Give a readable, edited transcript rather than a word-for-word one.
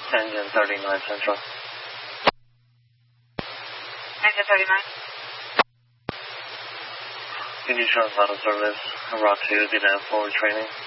Engine 39 Central. Engine 39. Can you show us how to service Route 2, the forward training?